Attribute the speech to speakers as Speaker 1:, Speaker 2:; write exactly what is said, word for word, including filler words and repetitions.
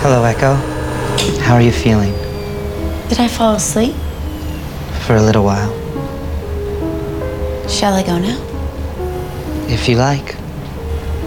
Speaker 1: Hello, Echo. How are you feeling?
Speaker 2: Did I fall asleep?
Speaker 1: For a little while.
Speaker 2: Shall I go now?
Speaker 1: If you like.